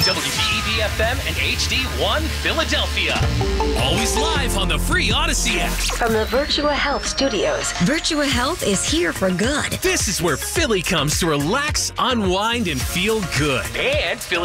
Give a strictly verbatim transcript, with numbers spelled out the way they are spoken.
W B E V F M and H D one Philadelphia. Always live on the free Odyssey app. From the Virtua Health Studios. Virtua Health is here for good. This is where Philly comes to relax, unwind, and feel good. And Philly